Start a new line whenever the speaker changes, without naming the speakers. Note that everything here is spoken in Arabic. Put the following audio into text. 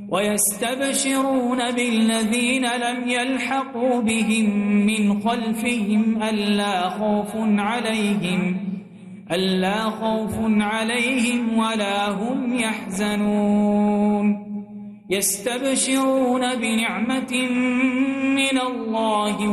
ويستبشرون بالذين لم يلحقوا بهم من خلفهم ألا خوف عليهم ولا هم يحزنون يستبشرون بنعمة من الله